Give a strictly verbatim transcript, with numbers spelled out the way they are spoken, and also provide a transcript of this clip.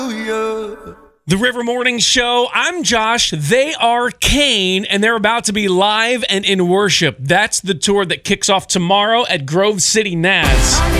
The River Morning Show. I'm Josh. They are Kane, and they're about to be live and in worship. That's the tour that kicks off tomorrow at Grove City Naz.